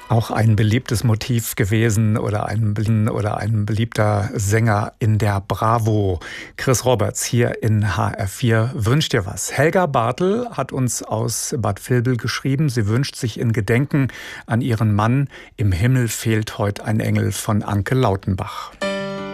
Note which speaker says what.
Speaker 1: Auch ein beliebtes Motiv gewesen oder ein beliebter Sänger in der Bravo. Chris Roberts hier in HR4 wünscht dir was. Helga Bartel hat uns aus Bad Vilbel geschrieben. Sie wünscht sich in Gedenken an ihren Mann "Im Himmel fehlt heut ein Engel" von Anke Lautenbach.